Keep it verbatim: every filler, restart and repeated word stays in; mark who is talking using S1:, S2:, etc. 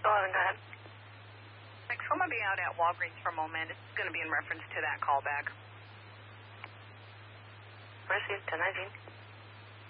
S1: Go ahead, go ahead.
S2: Thanks. I'm going to be out at Walgreens for a moment. It's going to be in reference to that callback.
S1: Received ten nineteen.